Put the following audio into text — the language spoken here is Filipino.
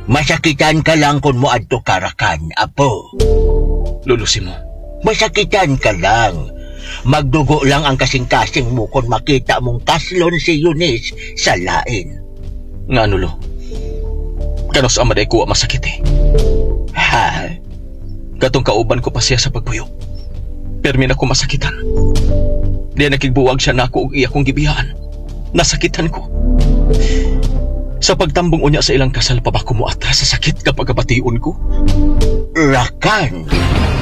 Masakitan ka lang kung mo adto karakan, apo. Lulusi mo. Masakitan ka lang. Magdugo lang ang kasing-kasing mo kung makita mong kaslon si Eunice sa lain. Nga nulo. Kanos amaday kuwa masakit eh. Ha? Katong kauban ko pa siya sa pagpuyo. Permi na ko masakitan. Diya nakigbuwag siya na ako ug iya kong gibihaan. Nasakitan ko. Sa pagtambong unya sa ilang kasal pa ba ko mo atras sa sakit kapag abation ko? Rakan,